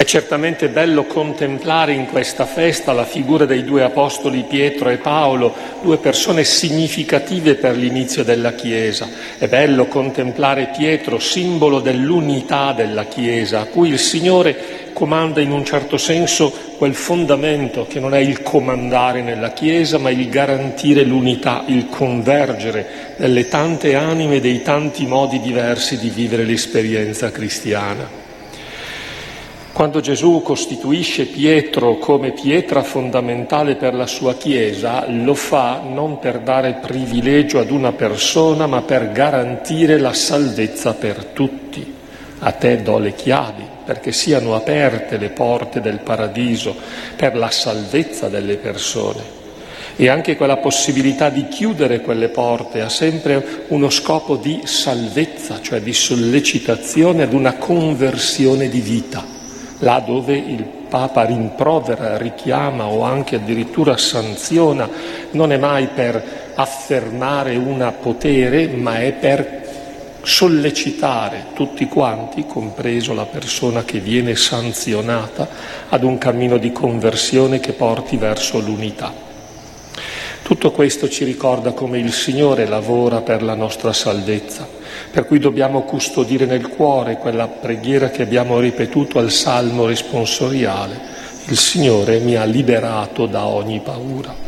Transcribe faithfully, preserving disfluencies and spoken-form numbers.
certamente bello contemplare in questa festa la figura dei due apostoli Pietro e Paolo, due persone significative per l'inizio della Chiesa. È bello contemplare Pietro, simbolo dell'unità della Chiesa, a cui il Signore comanda in un certo senso quel fondamento che non è il comandare nella Chiesa, ma il garantire l'unità, il convergere delle tante anime, dei tanti modi diversi di vivere l'esperienza cristiana. Quando Gesù costituisce Pietro come pietra fondamentale per la sua Chiesa, lo fa non per dare privilegio ad una persona, ma per garantire la salvezza per tutti. A te do le chiavi, perché siano aperte le porte del paradiso per la salvezza delle persone. E anche quella possibilità di chiudere quelle porte ha sempre uno scopo di salvezza, cioè di sollecitazione ad una conversione di vita. Là dove il Papa rimprovera, richiama o anche addirittura sanziona, non è mai per affermare un potere, ma è per sollecitare tutti quanti, compreso la persona che viene sanzionata, ad un cammino di conversione che porti verso l'unità. Tutto questo ci ricorda come il Signore lavora per la nostra salvezza, per cui dobbiamo custodire nel cuore quella preghiera che abbiamo ripetuto al Salmo responsoriale: il Signore mi ha liberato da ogni paura.